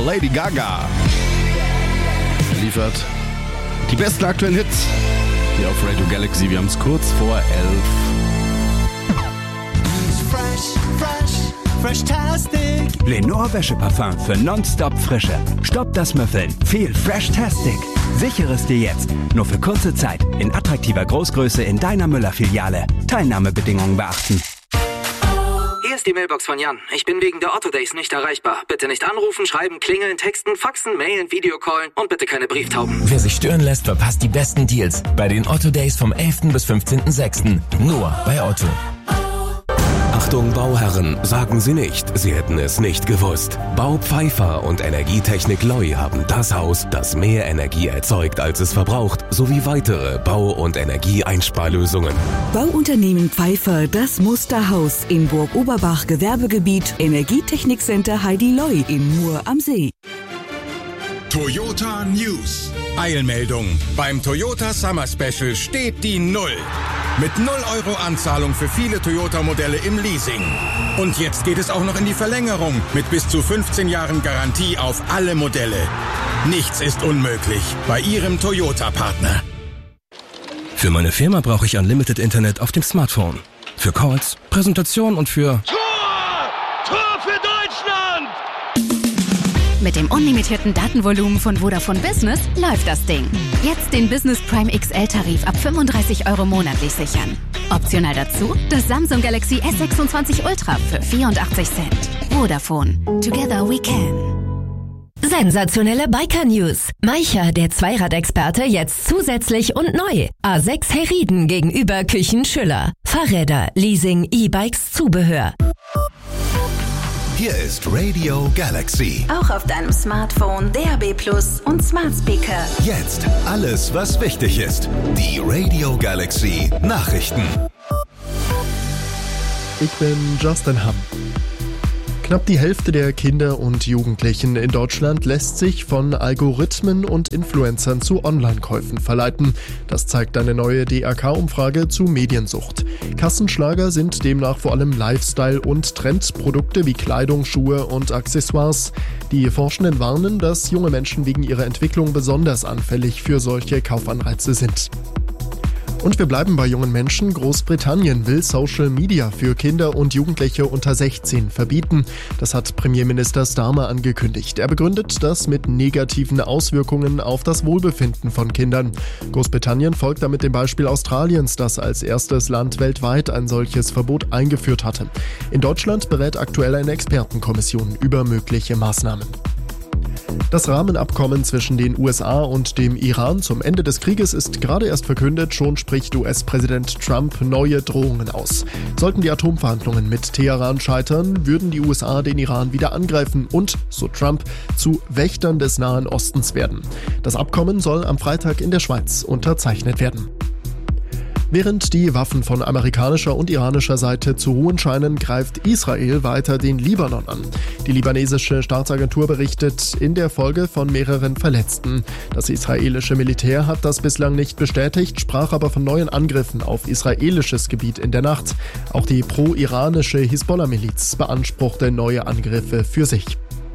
Lady Gaga liefert die besten aktuellen Hits hier auf Radio Galaxy. Wir haben es kurz vor 11. Fresh-tastic. Lenore Wäscheparfum für nonstop Frische. Stopp das Müffeln. Viel Fresh-tastic. Sichere es dir jetzt. Nur für kurze Zeit. In attraktiver Großgröße in deiner Müller-Filiale. Teilnahmebedingungen beachten. Hier ist die Mailbox von Jan. Ich bin wegen der Otto Days nicht erreichbar. Bitte nicht anrufen, schreiben, klingeln, texten, faxen, mailen, Videocallen und bitte keine Brieftauben. Wer sich stören lässt, verpasst die besten Deals bei den Otto Days vom 11. bis 15.06. Nur bei Otto. Achtung Bauherren, sagen Sie nicht, Sie hätten es nicht gewusst. Baupfeifer und Energietechnik Loi haben das Haus, das mehr Energie erzeugt, als es verbraucht, sowie weitere Bau- und Energieeinsparlösungen. Bauunternehmen Pfeifer, das Musterhaus in Burg-Oberbach, Gewerbegebiet, Energietechnikcenter Heidi Loi in Mur am See. Toyota News. Eilmeldung. Beim Toyota Summer Special steht die Null. Mit 0 € Anzahlung für viele Toyota-Modelle im Leasing. Und jetzt geht es auch noch in die Verlängerung mit bis zu 15 Jahren Garantie auf alle Modelle. Nichts ist unmöglich bei Ihrem Toyota-Partner. Für meine Firma brauche ich Unlimited Internet auf dem Smartphone. Für Calls, Präsentationen und für... Tor für Deutschland! Mit dem unlimitierten Datenvolumen von Vodafone Business läuft das Ding. Jetzt den Business Prime XL-Tarif ab 35 € monatlich sichern. Optional dazu das Samsung Galaxy S26 Ultra für 84 Cent. Vodafone. Together we can. Sensationelle Biker-News. Maicher, der Zweiradexperte, jetzt zusätzlich und neu. A6 Herrieden gegenüber Küchen Schüller. Fahrräder, Leasing, E-Bikes, Zubehör. Hier ist Radio Galaxy. Auch auf deinem Smartphone, DAB+ und Smart Speaker. Jetzt alles, was wichtig ist. Die Radio Galaxy Nachrichten. Ich bin Justin Hamm. Knapp die Hälfte der Kinder und Jugendlichen in Deutschland lässt sich von Algorithmen und Influencern zu Online-Käufen verleiten. Das zeigt eine neue DRK-Umfrage zu Mediensucht. Kassenschlager sind demnach vor allem Lifestyle- und Trendprodukte wie Kleidung, Schuhe und Accessoires. Die Forschenden warnen, dass junge Menschen wegen ihrer Entwicklung besonders anfällig für solche Kaufanreize sind. Und wir bleiben bei jungen Menschen. Großbritannien will Social Media für Kinder und Jugendliche unter 16 verbieten. Das hat Premierminister Starmer angekündigt. Er begründet das mit negativen Auswirkungen auf das Wohlbefinden von Kindern. Großbritannien folgt damit dem Beispiel Australiens, das als erstes Land weltweit ein solches Verbot eingeführt hatte. In Deutschland berät aktuell eine Expertenkommission über mögliche Maßnahmen. Das Rahmenabkommen zwischen den USA und dem Iran zum Ende des Krieges ist gerade erst verkündet, schon spricht US-Präsident Trump neue Drohungen aus. Sollten die Atomverhandlungen mit Teheran scheitern, würden die USA den Iran wieder angreifen und, so Trump, zu Wächtern des Nahen Ostens werden. Das Abkommen soll am Freitag in der Schweiz unterzeichnet werden. Während die Waffen von amerikanischer und iranischer Seite zu ruhen scheinen, greift Israel weiter den Libanon an. Die libanesische Staatsagentur berichtet in der Folge von mehreren Verletzten. Das israelische Militär hat das bislang nicht bestätigt, sprach aber von neuen Angriffen auf israelisches Gebiet in der Nacht. Auch die pro-iranische Hisbollah-Miliz beanspruchte neue Angriffe für sich.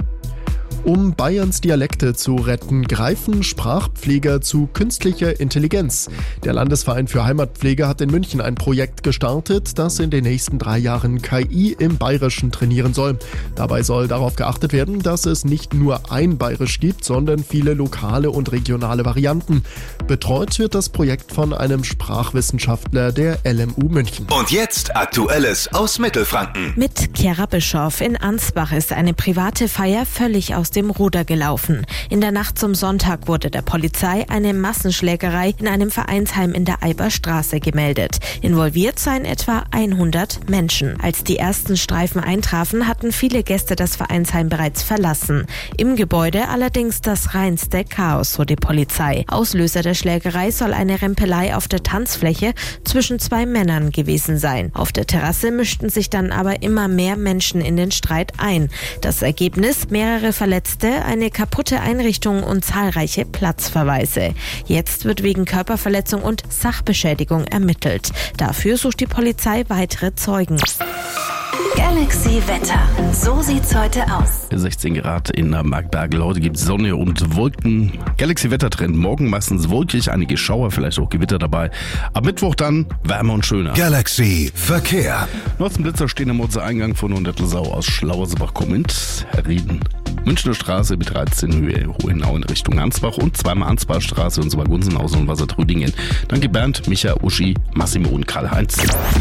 Um Bayerns Dialekte zu retten, greifen Sprachpfleger zu künstlicher Intelligenz. Der Landesverein für Heimatpflege hat in München ein Projekt gestartet, das in den nächsten 3 Jahren KI im Bayerischen trainieren soll. Dabei soll darauf geachtet werden, dass es nicht nur ein Bayerisch gibt, sondern viele lokale und regionale Varianten. Betreut wird das Projekt von einem Sprachwissenschaftler der LMU München. Und jetzt Aktuelles aus Mittelfranken. Mit Chiara Bischoff in Ansbach ist eine private Feier völlig aus dem Ruder gelaufen. In der Nacht zum Sonntag wurde der Polizei eine Massenschlägerei in einem Vereinsheim in der Eiberstraße gemeldet. Involviert seien etwa 100 Menschen. Als die ersten Streifen eintrafen, hatten viele Gäste das Vereinsheim bereits verlassen. Im Gebäude allerdings das reinste Chaos, so die Polizei. Auslöser der Schlägerei soll eine Rempelei auf der Tanzfläche zwischen 2 Männern gewesen sein. Auf der Terrasse mischten sich dann aber immer mehr Menschen in den Streit ein. Das Ergebnis: mehrere Verletzte, eine kaputte Einrichtung und zahlreiche Platzverweise. Jetzt wird wegen Körperverletzung und Sachbeschädigung ermittelt. Dafür sucht die Polizei weitere Zeugen. Galaxy Wetter. So sieht's heute aus. 16 Grad in der Markbergel. Heute gibt es Sonne und Wolken. Galaxy Wettertrend. Morgen meistens wolkig, einige Schauer, vielleicht auch Gewitter dabei. Ab Mittwoch dann wärmer und schöner. Galaxy Verkehr. Nordzenblitzer stehen am Ortseingang von Hundertelsau aus Schlauersebach-Kommend, Herrieden. Münchner Straße B13 Höhe Hohenau in Richtung Ansbach und zweimal Ansbachstraße und zwar Gunzenhausen und Wassertrüdingen. Danke Bernd, Micha, Uschi, Massimo und Karl-Heinz.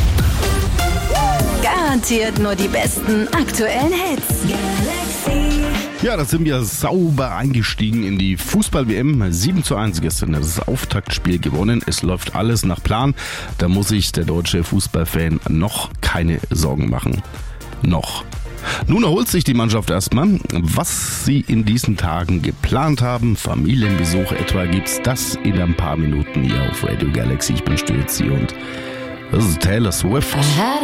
Garantiert nur die besten aktuellen Hits. Galaxy. Ja, da sind wir sauber eingestiegen in die Fußball-WM. 7:1 gestern das Auftaktspiel gewonnen. Es läuft alles nach Plan. Da muss sich der deutsche Fußballfan noch keine Sorgen machen. Noch. Nun erholt sich die Mannschaft erstmal. Was sie in diesen Tagen geplant haben, Familienbesuche etwa, gibt's das in ein paar Minuten hier auf Radio Galaxy. Ich bin Stürzi und das ist Taylor Swift.